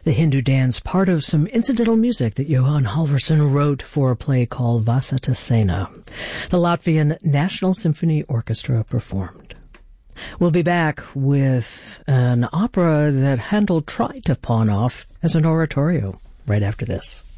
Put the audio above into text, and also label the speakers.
Speaker 1: The Hindu dance, part of some incidental music that Johan Halvorsen wrote for a play called Vasatasena. The Latvian National Symphony Orchestra performed. We'll be back with an opera that Handel tried to pawn off as an oratorio right after this.